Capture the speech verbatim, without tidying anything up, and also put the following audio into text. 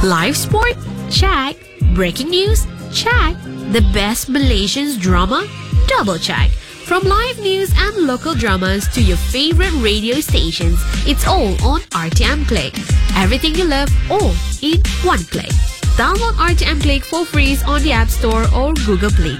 Live sport? Check. Breaking news? Check. The best Malaysian drama? Double check. From live news and local dramas to your favorite radio stations, it's all on R T M Click. Everything you love, all in one click. Download R T M Click for free on the App Store or Google Play.